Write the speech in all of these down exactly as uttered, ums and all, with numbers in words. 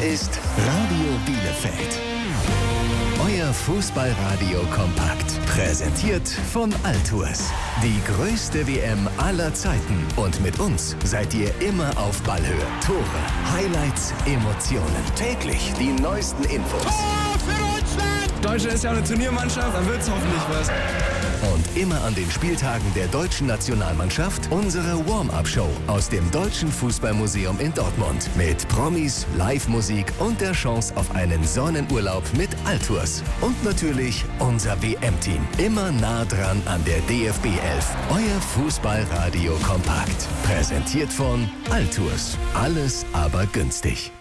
ist Radio Bielefeld. Euer Fußballradio kompakt. Präsentiert von Altours. Die größte W M aller Zeiten. Und mit uns seid ihr immer auf Ballhöhe. Tore, Highlights, Emotionen. Täglich die neuesten Infos. Tor für Deutschland! Deutschland ist ja eine Turniermannschaft, dann wird's hoffentlich was. Und immer an den Spieltagen der deutschen Nationalmannschaft unsere Warm-Up-Show aus dem Deutschen Fußballmuseum in Dortmund. Mit Promis, Live-Musik und der Chance auf einen Sonnenurlaub mit Altours. Und natürlich unser W M-Team. Immer nah dran an der D F B elf. Euer Fußballradio kompakt. Präsentiert von Altours. Alles aber günstig.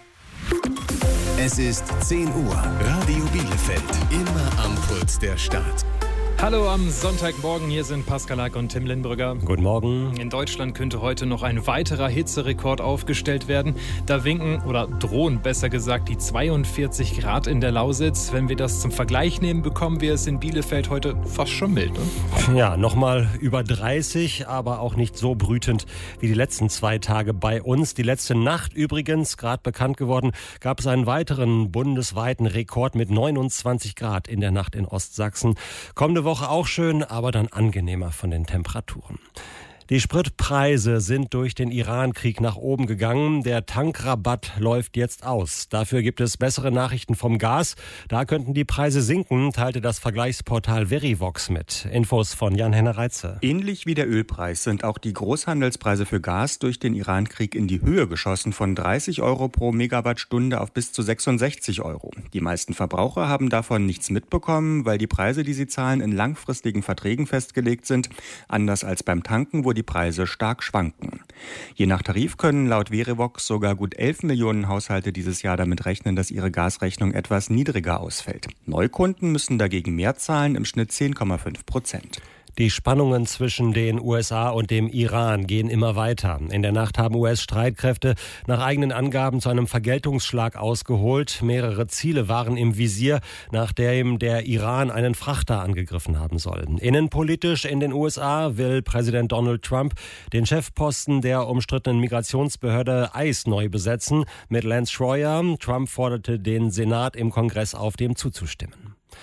Es ist zehn Uhr. Radio Bielefeld. Immer am Puls der Stadt. Hallo am Sonntagmorgen, hier sind Pascal Lack und Tim Lindbrügger. Guten Morgen. In Deutschland könnte heute noch ein weiterer Hitzerekord aufgestellt werden. Da winken, oder drohen besser gesagt, die zweiundvierzig Grad in der Lausitz. Wenn wir das zum Vergleich nehmen, bekommen wir es in Bielefeld heute fast schon mild. Ne? Ja, nochmal über dreißig, aber auch nicht so brütend wie die letzten zwei Tage bei uns. Die letzte Nacht übrigens, gerade bekannt geworden, gab es einen weiteren bundesweiten Rekord mit neunundzwanzig Grad in der Nacht in Ostsachsen. Kommende Woche auch schön, aber dann angenehmer von den Temperaturen. Die Spritpreise sind durch den Iran-Krieg nach oben gegangen. Der Tankrabatt läuft jetzt aus. Dafür gibt es bessere Nachrichten vom Gas. Da könnten die Preise sinken, teilte das Vergleichsportal Verivox mit. Infos von Jan-Henner Reitze. Ähnlich wie der Ölpreis sind auch die Großhandelspreise für Gas durch den Iran-Krieg in die Höhe geschossen, von dreißig Euro pro Megawattstunde auf bis zu sechsundsechzig Euro. Die meisten Verbraucher haben davon nichts mitbekommen, weil die Preise, die sie zahlen, in langfristigen Verträgen festgelegt sind, anders als beim Tanken, wo die Preise stark schwanken. Je nach Tarif können laut Verivox sogar gut elf Millionen Haushalte dieses Jahr damit rechnen, dass ihre Gasrechnung etwas niedriger ausfällt. Neukunden müssen dagegen mehr zahlen, im Schnitt zehn Komma fünf Prozent. Die Spannungen zwischen den U S A und dem Iran gehen immer weiter. In der Nacht haben U S-Streitkräfte nach eigenen Angaben zu einem Vergeltungsschlag ausgeholt. Mehrere Ziele waren im Visier, nachdem der Iran einen Frachter angegriffen haben soll. Innenpolitisch in den U S A will Präsident Donald Trump den Chefposten der umstrittenen Migrationsbehörde ICE neu besetzen mit Lance Schroyer. Trump forderte den Senat im Kongress auf, dem zuzustimmen.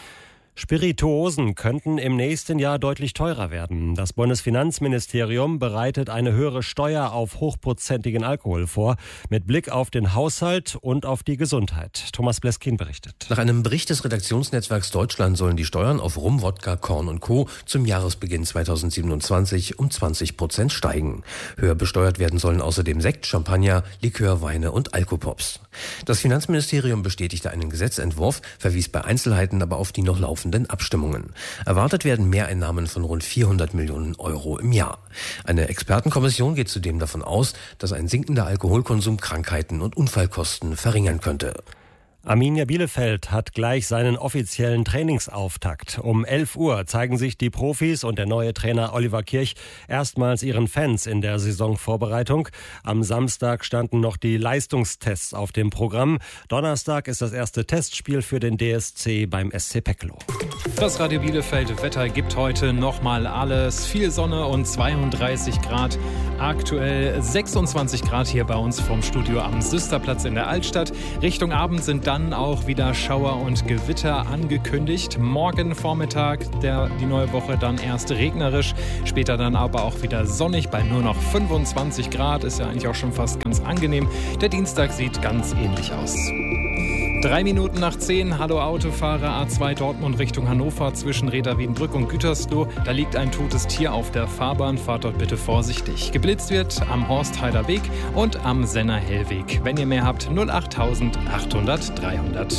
Spirituosen könnten im nächsten Jahr deutlich teurer werden. Das Bundesfinanzministerium bereitet eine höhere Steuer auf hochprozentigen Alkohol vor, mit Blick auf den Haushalt und auf die Gesundheit. Thomas Bleskin berichtet. Nach einem Bericht des Redaktionsnetzwerks Deutschland sollen die Steuern auf Rum, Wodka, Korn und Co. zum Jahresbeginn zweitausendsiebenundzwanzig um zwanzig Prozent steigen. Höher besteuert werden sollen außerdem Sekt, Champagner, Likör, Weine und Alkopops. Das Finanzministerium bestätigte einen Gesetzentwurf, verwies bei Einzelheiten aber auf die noch laufenden Abstimmungen. Erwartet werden Mehreinnahmen von rund vierhundert Millionen Euro im Jahr. Eine Expertenkommission geht zudem davon aus, dass ein sinkender Alkoholkonsum Krankheiten und Unfallkosten verringern könnte. Arminia Bielefeld hat gleich seinen offiziellen Trainingsauftakt. Um elf Uhr zeigen sich die Profis und der neue Trainer Oliver Kirch erstmals ihren Fans in der Saisonvorbereitung. Am Samstag standen noch die Leistungstests auf dem Programm. Donnerstag ist das erste Testspiel für den D S C beim S C Peckelow. Das Radio Bielefeld Wetter gibt heute nochmal alles. Viel Sonne und zweiunddreißig Grad. Aktuell sechsundzwanzig Grad hier bei uns vom Studio am Süsterplatz in der Altstadt. Richtung Abend sind dann auch wieder Schauer und Gewitter angekündigt. Morgen Vormittag der, die neue Woche dann erst regnerisch, später dann aber auch wieder sonnig bei nur noch fünfundzwanzig Grad. Ist ja eigentlich auch schon fast ganz angenehm. Der Dienstag sieht ganz ähnlich aus. Drei Minuten nach zehn, hallo Autofahrer, A zwei Dortmund Richtung Hannover zwischen Reda Wiedenbrück und Gütersloh. Da liegt ein totes Tier auf der Fahrbahn, fahrt dort bitte vorsichtig. Geblitzt wird am Horstheider Weg und am Senner Hellweg. Wenn ihr mehr habt, null acht achthundert dreihundert.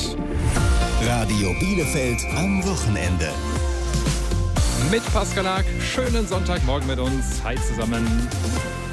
Radio Bielefeld am Wochenende. Mit Pascal Lack, schönen Sonntagmorgen mit uns. Hi zusammen.